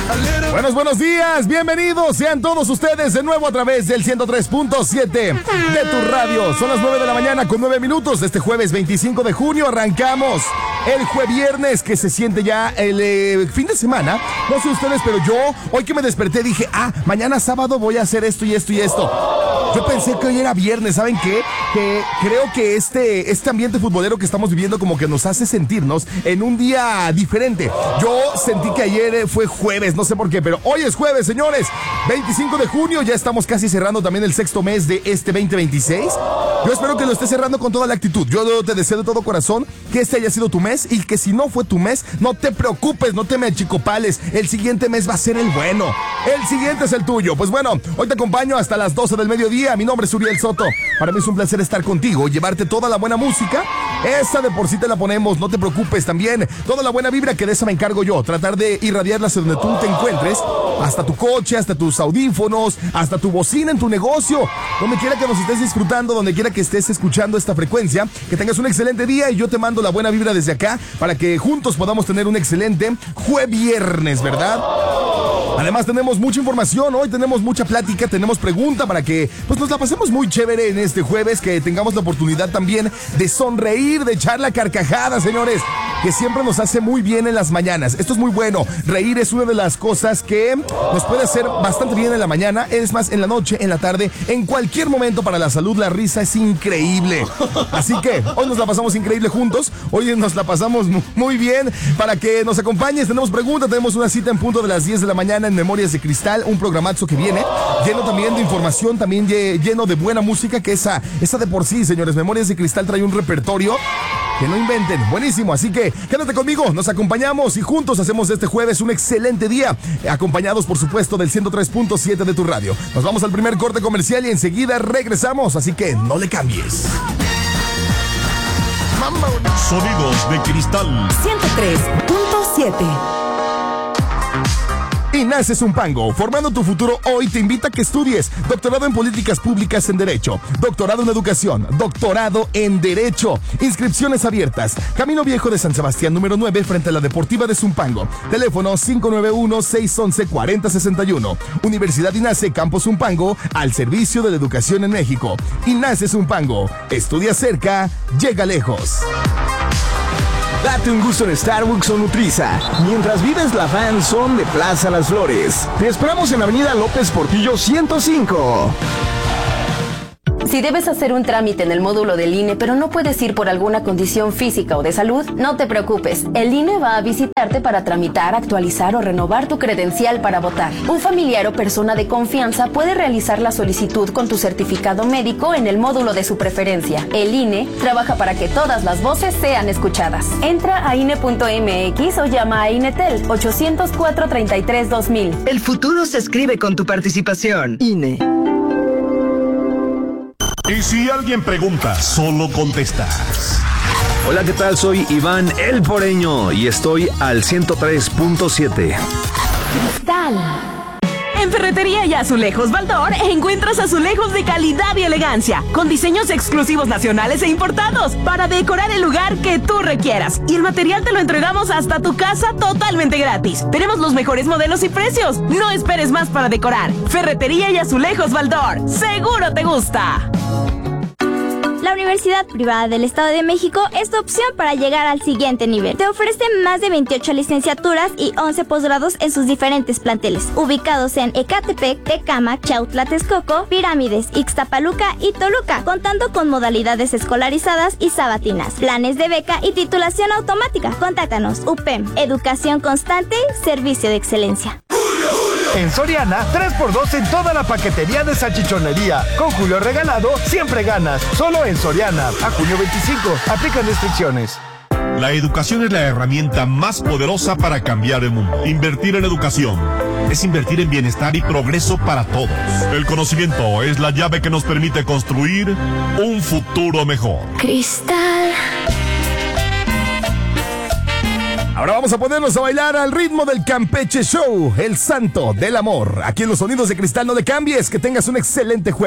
Buenos días, bienvenidos sean todos ustedes de nuevo a través del 103.7 de tu radio. Son las 9 de la mañana con 9 minutos de este jueves 25 de junio. Arrancamos el jueviernes, que se siente ya el fin de semana. No sé ustedes, pero yo hoy que me desperté dije, mañana sábado voy a hacer esto y esto y esto. Yo pensé que hoy era viernes, ¿saben qué? Que creo que este ambiente futbolero que estamos viviendo como que nos hace sentirnos en un día diferente. Yo sentí que ayer fue jueves, no sé por qué, pero hoy es jueves, señores. 25 de junio, ya estamos casi cerrando también el sexto mes de este 2026. Yo espero que lo estés cerrando con toda la actitud. Yo te deseo de todo corazón que este haya sido tu mes y que si no fue tu mes, no te preocupes, no te me achicopales. El siguiente mes va a ser el bueno. El siguiente es el tuyo. Pues bueno, hoy te acompaño hasta las 12 del mediodía. Mi nombre es Uriel Soto. Para mí es un placer estar contigo, llevarte toda la buena música. Esa de por sí te la ponemos, no te preocupes. También toda la buena vibra, que de esa me encargo yo. Tratar de irradiarla hacia donde tú te encuentres, hasta tu coche, hasta tus audífonos, hasta tu bocina en tu negocio. Donde quiera que nos estés disfrutando, donde quiera que estés escuchando esta frecuencia, que tengas un excelente día y yo te mando la buena vibra desde acá para que juntos podamos tener un excelente jueviernes, ¿verdad? Además tenemos mucha información, hoy tenemos mucha plática, tenemos pregunta para que pues nos la pasemos muy chévere en este jueves, que tengamos la oportunidad también de sonreír, de echar la carcajada, señores, que siempre nos hace muy bien en las mañanas. Esto es muy bueno, reír es una de las cosas que nos puede hacer bastante bien en la mañana, es más en la noche, en la tarde, en cualquier momento. Para la salud la risa es increíble, así que hoy nos la pasamos increíble juntos, hoy nos la pasamos muy bien. Para que nos acompañes, tenemos preguntas, tenemos una cita en punto de las 10 de la mañana en Memorias de Cristal, un programazo que viene lleno también de información, también lleno de buena música, que esa de por sí, señores, Memorias de Cristal trae un repertorio que no inventen, buenísimo. Así que quédate conmigo, nos acompañamos y juntos hacemos de este jueves un excelente día, acompañados por supuesto del 103.7 de tu radio. Nos vamos al primer corte comercial y enseguida regresamos, así que no le cambies. Sonidos de Cristal 103.7. INACE Zumpango, formando tu futuro hoy, te invita a que estudies doctorado en políticas públicas en Derecho, doctorado en educación, doctorado en Derecho. Inscripciones abiertas. Camino Viejo de San Sebastián, número 9, frente a la Deportiva de Zumpango. Teléfono 591-611-4061. Universidad INACE Campus Zumpango, al servicio de la educación en México. INACE Zumpango, estudia cerca, llega lejos. Date un gusto en Starbucks o Nutriza. Mientras vives la fan son de Plaza Las Flores. Te esperamos en Avenida López Portillo 105. Si debes hacer un trámite en el módulo del INE, pero no puedes ir por alguna condición física o de salud, no te preocupes. El INE va a visitarte para tramitar, actualizar o renovar tu credencial para votar. Un familiar o persona de confianza puede realizar la solicitud con tu certificado médico en el módulo de su preferencia. El INE trabaja para que todas las voces sean escuchadas. Entra a INE.mx o llama a INETEL 804-33-2000. El futuro se escribe con tu participación. INE. Y si alguien pregunta, solo contestas. Hola, ¿qué tal? Soy Iván El Poreño y estoy al 103.7. Cristal. En Ferretería y Azulejos Baldor encuentras azulejos de calidad y elegancia, con diseños exclusivos nacionales e importados, para decorar el lugar que tú requieras. Y el material te lo entregamos hasta tu casa totalmente gratis. Tenemos los mejores modelos y precios. No esperes más para decorar. Ferretería y Azulejos Baldor. ¡Seguro te gusta! La Universidad Privada del Estado de México es tu opción para llegar al siguiente nivel. Te ofrece más de 28 licenciaturas y 11 posgrados en sus diferentes planteles, ubicados en Ecatepec, Tecámac, Chautla, Texcoco, Pirámides, Ixtapaluca y Toluca, contando con modalidades escolarizadas y sabatinas, planes de beca y titulación automática. Contáctanos. UPEM, educación constante, servicio de excelencia. En Soriana, 3x2 en toda la paquetería de salchichonería. Con Julio regalado, siempre ganas. Solo en Soriana. A junio 25. Aplican restricciones. La educación es la herramienta más poderosa para cambiar el mundo. Invertir en educación es invertir en bienestar y progreso para todos. El conocimiento es la llave que nos permite construir un futuro mejor. Cristal. Ahora vamos a ponernos a bailar al ritmo del Campeche Show, el santo del amor. Aquí en los Sonidos de Cristal, no le cambies, que tengas un excelente jueves.